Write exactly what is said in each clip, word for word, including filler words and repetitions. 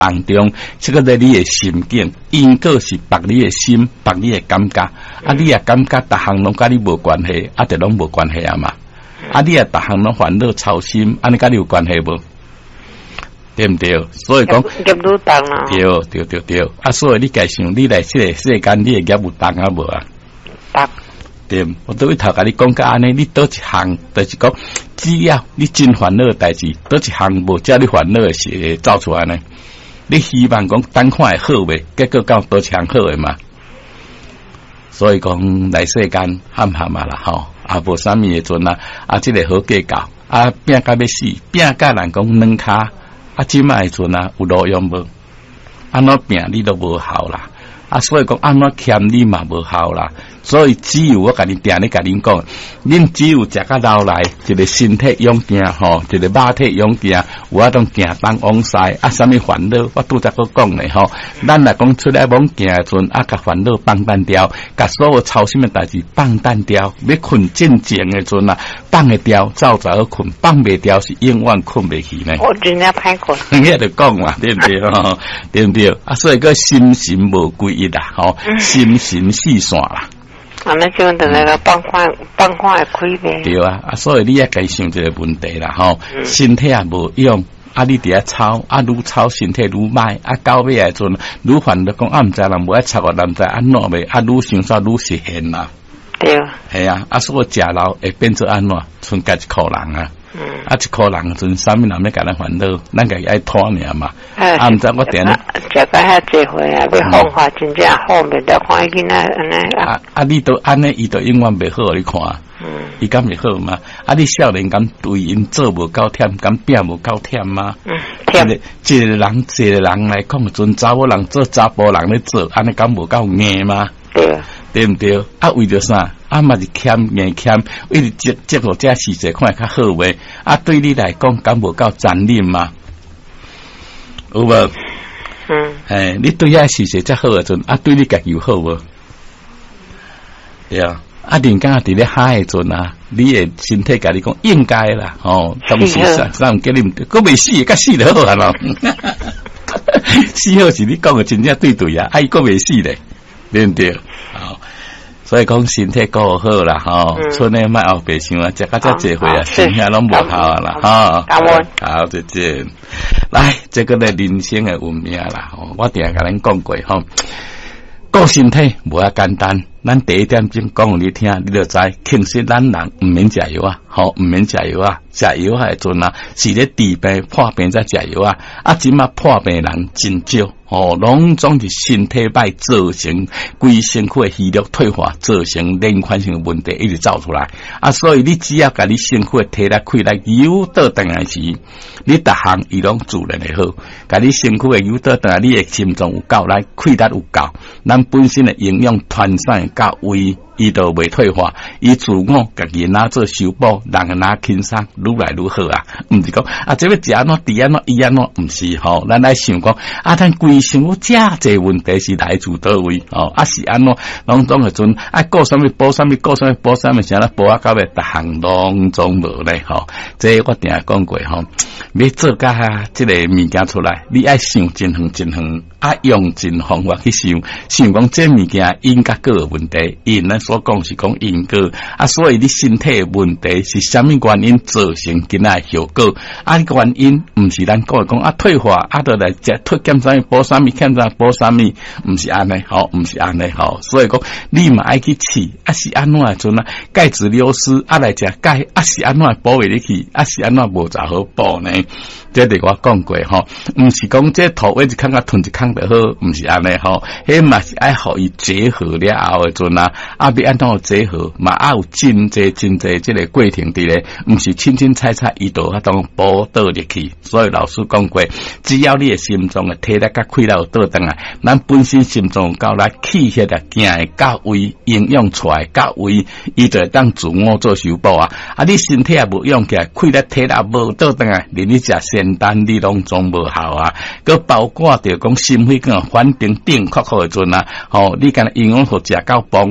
当中，这个在你的心境，因果是别你的心，别你的感觉，啊，你也感觉逐项拢甲你无关系，啊，就拢无关系啊嘛。啊，你也逐项拢烦恼操心，安尼甲你有关系无？对不对？所以讲， 业有重啊。 对对对对，啊，所以你家想，你来这个世间，你的业有重啊无啊？ 重。 对，我都会头甲你讲个安尼，你倒一项，就是讲，只要你真烦恼的代志，倒一项无遮你烦恼的事走出来呢？你希望讲等看会好未？结果到倒一项好诶嘛？所以讲来世间喊喊嘛啦吼，啊无啥物诶阵啊，啊即、這個好计较，啊拼甲要死，拼甲人讲软骹，啊即卖诶阵啊有路用无？安怎拼你都无效啦，啊所以讲安怎欠你嘛无效啦。所以只有我甲你定咧甲恁讲，恁只有食甲老来，一个身体勇健吼，一个肉体勇健，有法当行东往西，啊，啥物烦恼，我拄则个讲咧吼。咱来讲出来往行诶阵，啊，甲烦恼放单掉，甲所有操心诶代志放单掉，要困真静诶阵啊，放会掉，早早好困，放袂掉是永远困袂去呢。 我真正歹困。 你就讲嘛，对不对吼？对不对？啊，所以个心神无归一啦，吼，心神四散啦。 啊，那就等那个放宽放宽会开呗。 对啊，啊，所以你也该想一个问题啦，吼、嗯，身体也无用，啊，你伫遐操，啊，愈操身体愈歹，啊，到尾来阵，愈烦恼讲啊，毋知人无爱操个，人知安怎袂，啊，愈想煞愈实现啦。 对啊。 系啊，啊，所以食老会变做安怎，剩家一箍人啊。嗯，啊，一箍人阵，啥物人要甲咱烦恼，咱家己爱拖尔嘛。啊，毋知我定咧。 食个遐济回啊，要方法真正好，袂得看囡仔安尼啊。啊， 你都安尼，伊都永远袂好，你看。嗯。伊敢会好吗？啊，你少年敢对因做无够忝，敢拼无够忝吗？嗯，忝。一个人，一个人来讲，阵查某人做查甫人咧做，安尼敢无够硬吗？ 对。 对毋对？啊，为着啥？啊嘛是欠硬欠，为着接接落这事实看较好话，啊对你来讲敢无够残忍吗？有无？嗯，哎，你对遐事实则好诶阵，啊对你家己有好无？对啊，啊人家伫咧嗨诶阵啊，你诶身体甲你讲应该啦，哦，当时上上叫你，佫未死，甲死就好啊咯。死好是你讲诶真正对对啊，啊伊佫未死咧，对毋对？好。所以讲身体顾好啦，吼，村内卖后白想啊，食到遮济回啊，剩下拢无效啊啦，哈。好，再见。来，这个咧人生的运命啦，吼，我定甲恁讲过，吼，顾身体无遐简单。咱第一点钟讲互你听，你就知，其实咱人毋免食药啊，吼，毋免食药啊，食药迄阵啊，是咧治病破病才食药啊，啊，即马破病人真少。哦，拢总是身体歹造成规身躯的虚弱退化，造成连环性的问题一直走出来啊！所以你只要甲你身躯的体力开力有倒转来时，你逐项伊拢自然会好。甲你身躯的有倒转来，你的心脏有够力，开力有够，咱本身的营养传散到位。伊都袂退化，伊自我家己拿做修补，人个拿轻松，愈来愈好啊！毋是讲啊，这要食安怎，治安怎，医安怎，毋是吼。咱来想讲啊，咱规身躯遮济问题是来自倒位哦？啊是安怎？拢总迄阵啊，顾啥物补啥物，顾啥物补啥物，啥啦补啊到尾，逐项拢总无咧吼。这我定下讲过吼，要做甲即个物件出来，你爱想真远真远，啊用尽方法去想，想讲这物件因甲果问题，因咱所讲是讲因果啊，所以你身体的问题是啥物原因造成今仔效果？啊，原因毋是咱讲讲啊退化啊，倒来食退减啥物补啥物，欠啥补啥物，毋是安尼吼，毋是安尼吼。所以讲你嘛爱去试，啊是安怎阵啊？钙质流失啊来食钙，啊是安怎补袂入去？啊是安怎无咋好补呢？这个我讲过吼，毋是讲这土位一空啊吞一空就好，毋是安尼吼。迄嘛是爱互伊结合了后的阵啊，啊要安怎结合嘛？啊有真济真济这个过程伫咧，毋是轻轻踩踩伊就当补倒入去。所以老师讲过，只要你的心脏的体力甲开力有倒转来，咱本身心脏够力，气血啊行的到位，营养出来到位，伊就会当自我做修补啊。啊，你身体也无用起来，开力体力无倒转来，连你食仙丹你拢总无效啊。佮包括着讲心肺更反正定确确的阵啊，吼、哦，你敢营养好食够饱，啊，你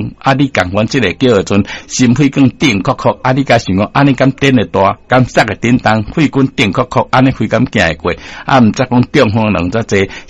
共款即个叫做阵心肺管顶壳壳，啊，你甲想讲安尼敢点会大，敢塞个叮当，肺管顶壳壳，安尼肺敢行会过，啊，毋则讲中风人则济。